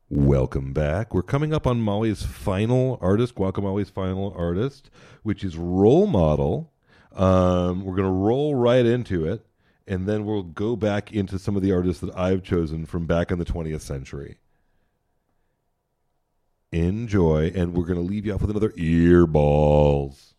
Welcome back. We're coming up on Molly's final artist, Guacamole's final artist, which is Role Model. We're going to roll right into it, and then we'll go back into some of the artists that I've chosen from back in the 20th century. Enjoy, and we're going to leave you off with another Earballs.